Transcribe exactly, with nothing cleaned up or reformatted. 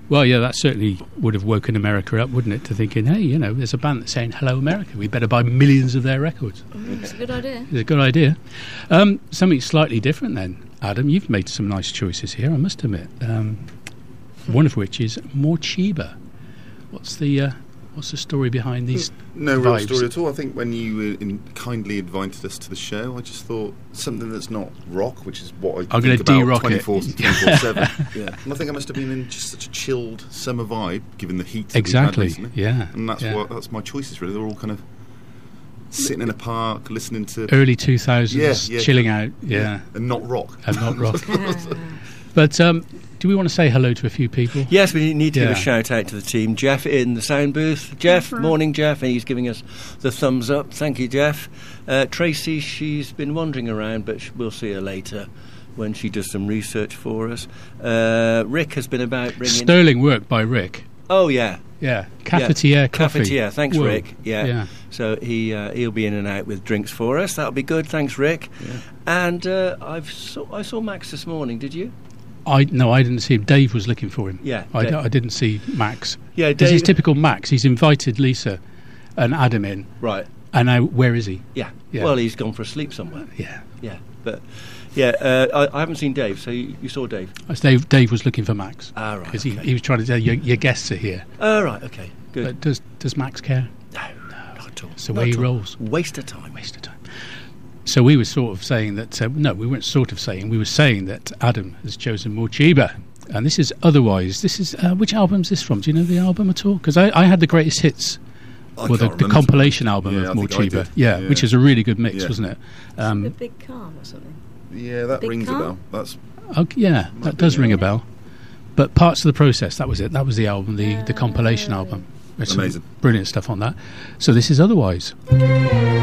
Well, yeah, that certainly would have woken America up, wouldn't it, to thinking, hey, you know, there's a band that's saying, hello, America, we better buy millions of their records. Mm, it's a good idea. It's a good idea. Um, something slightly different then, Adam. You've made some nice choices here, I must admit. Um, one of which is Morcheeba. What's the... Uh, What's the story behind these No vibes? real story at all. I think when you uh, in kindly invited us to the show, I just thought something that's not rock, which is what I I'm think gonna about de-rock twenty-four it. seven. Yeah. And I think I must have been in just such a chilled summer vibe, given the heat that Exactly, we've had recently. yeah. And that's yeah. what that's my choices, really. They're all kind of sitting in a park, listening to... Early two thousands, Yeah, yeah. chilling out, yeah. yeah. And not rock. And not rock. But um, do we want to say hello to a few people? Yes, we need to Yeah. give a shout out to the team. Jeff in the sound booth. Jeff, morning, Jeff. And he's giving us the thumbs up. Thank you, Jeff. Uh, Tracy, she's been wandering around, but sh- we'll see her later when she does some research for us. Uh, Rick has been about bringing... Sterling work by Rick. Oh, yeah. Yeah, Cafetiere coffee. Cafetiere, thanks, Whoa. Rick. Yeah. Yeah. So he uh, he'll be in and out with drinks for us. That'll be good. Thanks, Rick. Yeah. And uh, I've saw, I saw Max this morning. Did you? I no, I didn't see him. Dave was looking for him. Yeah, I, Dave. d- I didn't see Max. Yeah, This is Dave- typical Max. He's invited Lisa and Adam in, Right. and now where is he? Yeah. Yeah. Well, he's gone for a sleep somewhere. Yeah, Yeah. But yeah, uh, I, I haven't seen Dave. So you, you saw Dave? As Dave. Dave was looking for Max. Ah, right. Because he, okay. he was trying to tell your, your guests are here. Oh, right. Okay. Good. But does does Max care? no, not at all. It's the Not way he at all. rolls. Waste of time. Waste of time. So we were sort of saying that. Uh, no, we weren't sort of saying. We were saying that Adam has chosen Morcheeba. And this is Otherwise. This is uh, which album is this from? Do you know the album at all? Because I, I had the greatest hits, I well, the, can't the remember. compilation album Yeah, of I think I Morcheeba. did. Yeah, Yeah. which is a really good mix, Yeah. wasn't it? a Um, big calm or something. Yeah, that Big rings car? a bell. That's okay, yeah, Might that be, does yeah. ring a bell. But Parts of the Process, that was it. That was the album, the, the compilation Oh. album. There's some Amazing. brilliant stuff on that. So this is Otherwise.